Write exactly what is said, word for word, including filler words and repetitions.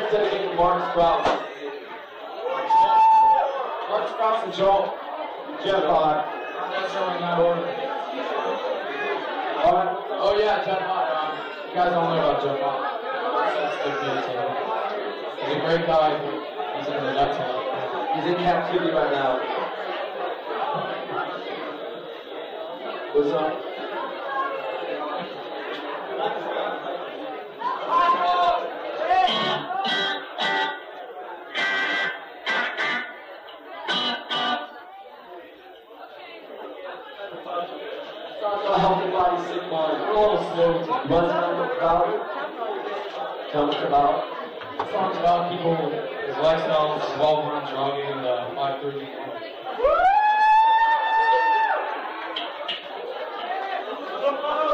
dedicated to Mark Sprouse. Mark Sprouse and Joel. Jeff Hott. That's showing that order. Alright. Oh yeah, Jeff Hott. Um, you guys don't know about Jeff Hott. He's a great guy. He's in the nuts. He's in captivity right now. What's up? A healthy body, sick mind. We're a little slow to buzz about it. Tell us about it. The song's about people, his lifestyle revolves around jogging and uh, five thirty. Woo!